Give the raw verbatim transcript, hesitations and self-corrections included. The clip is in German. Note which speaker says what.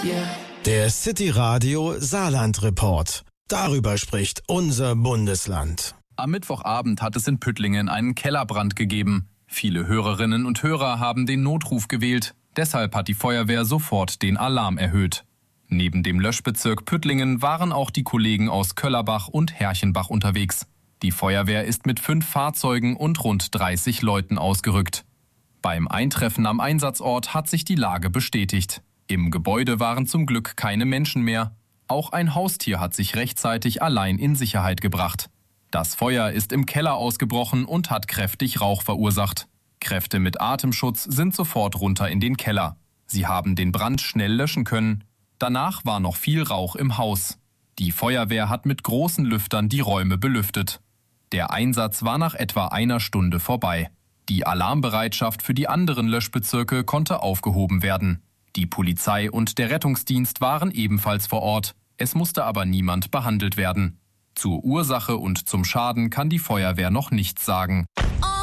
Speaker 1: Der City Radio Saarland Report. Darüber spricht unser Bundesland.
Speaker 2: Am Mittwochabend hat es in Püttlingen einen Kellerbrand gegeben. Viele Hörerinnen und Hörer haben den Notruf gewählt. Deshalb hat die Feuerwehr sofort den Alarm erhöht. Neben dem Löschbezirk Püttlingen waren auch die Kollegen aus Köllerbach und Herchenbach unterwegs. Die Feuerwehr ist mit fünf Fahrzeugen und rund dreißig Leuten ausgerückt. Beim Eintreffen am Einsatzort hat sich die Lage bestätigt. Im Gebäude waren zum Glück keine Menschen mehr. Auch ein Haustier hat sich rechtzeitig allein in Sicherheit gebracht. Das Feuer ist im Keller ausgebrochen und hat kräftig Rauch verursacht. Kräfte mit Atemschutz sind sofort runter in den Keller. Sie haben den Brand schnell löschen können. Danach war noch viel Rauch im Haus. Die Feuerwehr hat mit großen Lüftern die Räume belüftet. Der Einsatz war nach etwa einer Stunde vorbei. Die Alarmbereitschaft für die anderen Löschbezirke konnte aufgehoben werden. Die Polizei und der Rettungsdienst waren ebenfalls vor Ort. Es musste aber niemand behandelt werden. Zur Ursache und zum Schaden kann die Feuerwehr noch nichts sagen.
Speaker 3: Oh.